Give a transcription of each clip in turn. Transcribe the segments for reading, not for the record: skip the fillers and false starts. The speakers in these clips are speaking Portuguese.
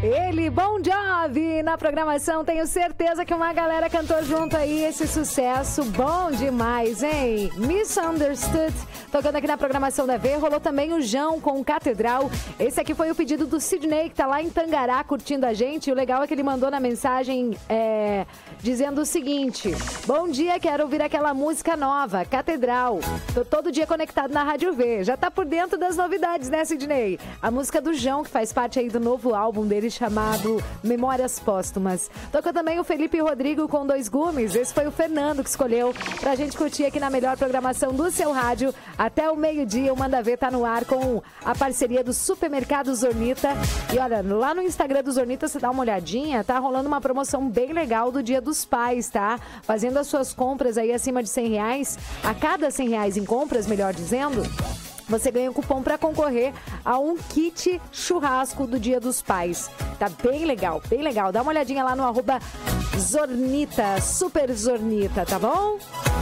Ele, Bon Jovi, na programação. Tenho certeza que uma galera cantou junto aí esse sucesso. Bom demais, hein? Misunderstood, tocando aqui na programação da V. Rolou também o João com Catedral. Esse aqui foi o pedido do Sidney, que tá lá em Tangará curtindo a gente. E o legal é que ele mandou na mensagem dizendo o seguinte: bom dia, quero ouvir aquela música nova, Catedral. Tô todo dia conectado na Rádio V. Já tá por dentro das novidades, né, Sidney? A música do João, que faz parte aí do novo álbum dele chamado Memórias Póstumas. Tocou também o Felipe Rodrigo com Dois Gumes. Esse foi o Fernando que escolheu pra gente curtir aqui na melhor programação do seu rádio. Até o meio-dia, o Manda Ver tá no ar com a parceria do Supermercado Zornita. E olha, lá no Instagram do Zornita, você dá uma olhadinha, tá rolando uma promoção bem legal do Dia dos Pais, tá? Fazendo as suas compras aí acima de R$100, a cada R$100 em compras, melhor dizendo, você ganha um cupom para concorrer a um kit churrasco do Dia dos Pais. Tá bem legal, bem legal. Dá uma olhadinha lá no @Zornita, Super Zornita, tá bom?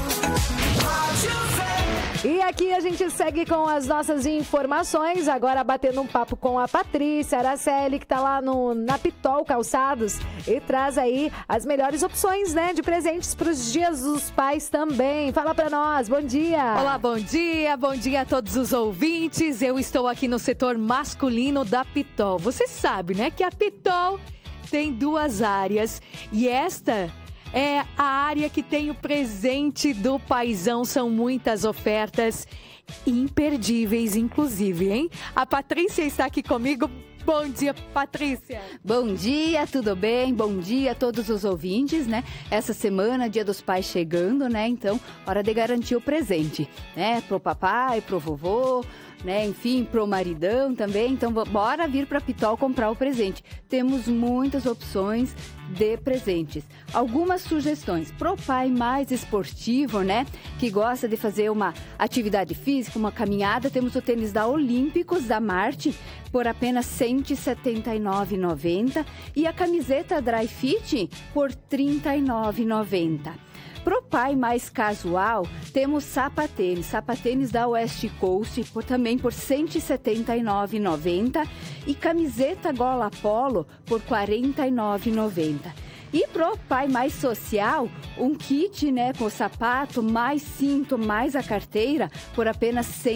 E aqui a gente segue com as nossas informações, agora batendo um papo com a Patrícia Araceli, que tá lá na Pitol Calçados e traz aí as melhores opções, né, de presentes para os Dias dos Pais também. Fala pra nós, bom dia! Olá, bom dia a todos os ouvintes. Eu estou aqui no setor masculino da Pitol. Você sabe, né, que a Pitol tem duas áreas e esta é a área que tem o presente do paizão. São muitas ofertas imperdíveis, inclusive, hein? A Patrícia está aqui comigo. Bom dia, Patrícia. Bom dia, tudo bem? Bom dia a todos os ouvintes, né? Essa semana, Dia dos Pais chegando, né? Então, hora de garantir o presente, né? Pro papai, pro vovô, né? Enfim, pro maridão também. Então, bora vir pra Pitol comprar o presente. Temos muitas opções de presentes. Algumas sugestões pro pai mais esportivo, né? Que gosta de fazer uma atividade física, uma caminhada. Temos o tênis da Olímpicos, da Marte, por apenas R$ 179,90 e a camiseta Dry Fit por R$ 39,90. Pro pai mais casual, temos sapatênis da West Coast, também por R$ 179,90 e camiseta Gola Polo por R$ 49,90. E pro pai mais social, um kit, né, com sapato, mais cinto, mais a carteira, por apenas R$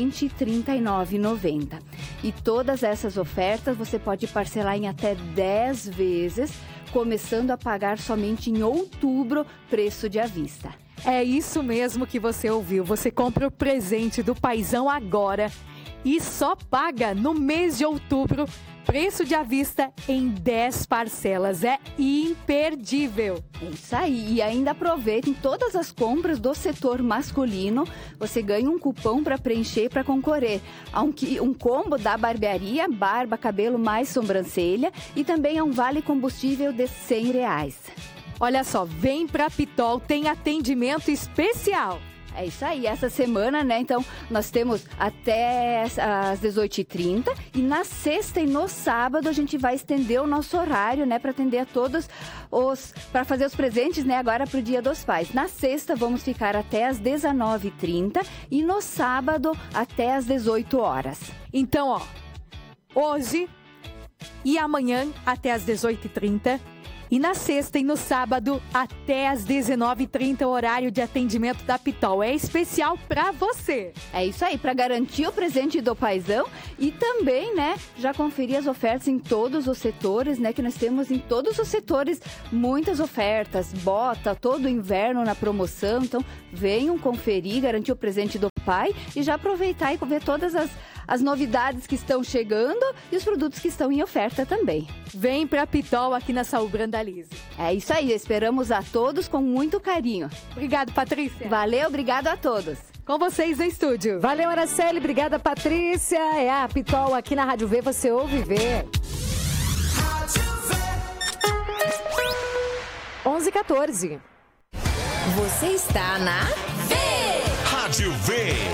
139,90. E todas essas ofertas você pode parcelar em até 10 vezes, começando a pagar somente em outubro, preço de à vista. É isso mesmo que você ouviu. Você compra o presente do paizão agora e só paga no mês de outubro, preço de à vista em 10 parcelas. É imperdível. É isso aí. E ainda aproveitem todas as compras do setor masculino. Você ganha um cupom para preencher para concorrer a um combo da barbearia, barba, cabelo mais sobrancelha e também a um vale combustível de R$100. Olha só, vem pra Pitol, tem atendimento especial. É isso aí, essa semana, né, então, nós temos até às 18h30 e na sexta e no sábado a gente vai estender o nosso horário, né, para atender a todos para fazer os presentes, né, agora pro Dia dos Pais. Na sexta vamos ficar até às 19h30 e no sábado até às 18 horas. Então, ó, hoje e amanhã até às 18h30. E na sexta e no sábado, até às 19h30, o horário de atendimento da Pitol. É especial pra você. É isso aí, pra garantir o presente do paizão e também, né, já conferir as ofertas em todos os setores, né, que nós temos em todos os setores muitas ofertas, bota, todo o inverno na promoção. Então, venham conferir, garantir o presente do pai e já aproveitar e ver todas as novidades que estão chegando e os produtos que estão em oferta também. Vem pra Pitol aqui na Saúl Brandalize. É isso aí, esperamos a todos com muito carinho. Obrigado, Patrícia. Valeu, obrigado a todos. Com vocês no estúdio. Valeu, Araceli, obrigada, Patrícia. É a Pitol aqui na Rádio V, você ouve e vê. 11h14. Você está na V. Rádio V.